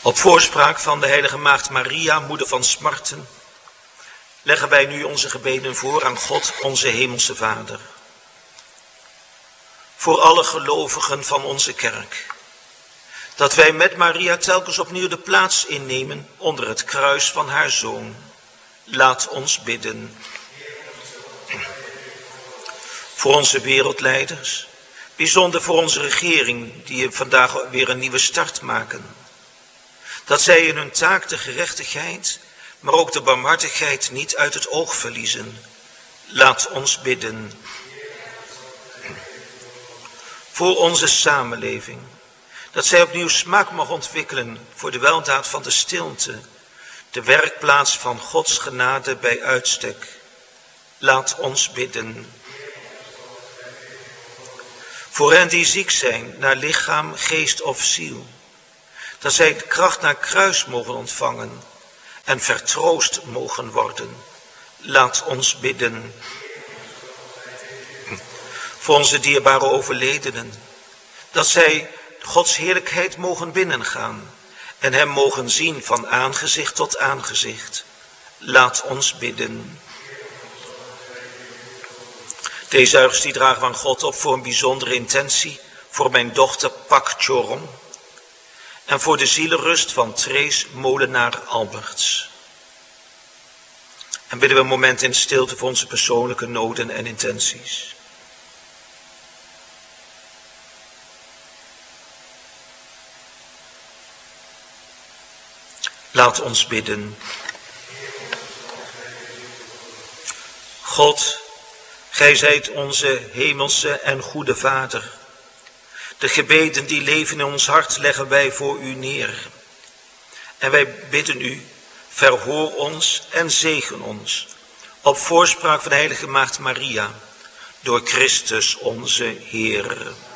Op voorspraak van de heilige maagd Maria, moeder van smarten, leggen wij nu onze gebeden voor aan God, onze hemelse Vader. Voor alle gelovigen van onze kerk, dat wij met Maria telkens opnieuw de plaats innemen onder het kruis van haar Zoon. Laat ons bidden. Voor onze wereldleiders, bijzonder voor onze regering, die vandaag weer een nieuwe start maken. Dat zij in hun taak de gerechtigheid, maar ook de barmhartigheid niet uit het oog verliezen. Laat ons bidden. Voor onze samenleving, dat zij opnieuw smaak mag ontwikkelen voor de weldaad van de stilte, de werkplaats van Gods genade bij uitstek. Laat ons bidden. Voor hen die ziek zijn, naar lichaam, geest of ziel, dat zij de kracht naar kruis mogen ontvangen en vertroost mogen worden. Laat ons bidden. Voor onze dierbare overledenen, dat zij Gods heerlijkheid mogen binnengaan en hem mogen zien van aangezicht tot aangezicht. Laat ons bidden. Deze Eucharistie dragen we aan God op voor een bijzondere intentie, voor mijn dochter Pak Choron en voor de zielenrust van Trees Molenaar Alberts. En bidden we een moment in stilte voor onze persoonlijke noden en intenties. Laat ons bidden. God, Gij zijt onze hemelse en goede Vader. De gebeden die leven in ons hart leggen wij voor u neer. En wij bidden u, verhoor ons en zegen ons, op voorspraak van de heilige maagd Maria, door Christus onze Heer.